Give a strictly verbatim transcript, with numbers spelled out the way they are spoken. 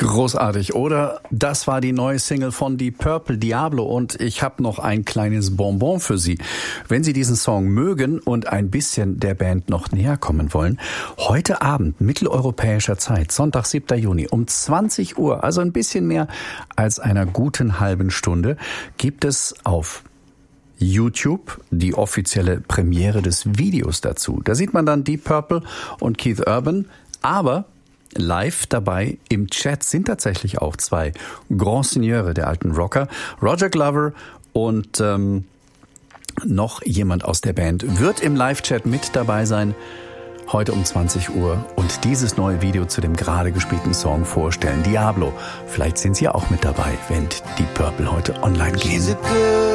Großartig, oder? Das war die neue Single von Deep Purple, Diablo, und ich habe noch ein kleines Bonbon für Sie. Wenn Sie diesen Song mögen und ein bisschen der Band noch näher kommen wollen, heute Abend mitteleuropäischer Zeit, Sonntag, siebter Juni um zwanzig Uhr, also ein bisschen mehr als einer guten halben Stunde, gibt es auf YouTube die offizielle Premiere des Videos dazu. Da sieht man dann Deep Purple und Keith Urban, aber live dabei im Chat sind tatsächlich auch zwei Grand Seigneurs der alten Rocker, Roger Glover und ähm, noch jemand aus der Band wird im Live-Chat mit dabei sein, heute um zwanzig Uhr, und dieses neue Video zu dem gerade gespielten Song vorstellen, Diablo. Vielleicht sind Sie auch mit dabei, wenn Deep Purple heute online gehen.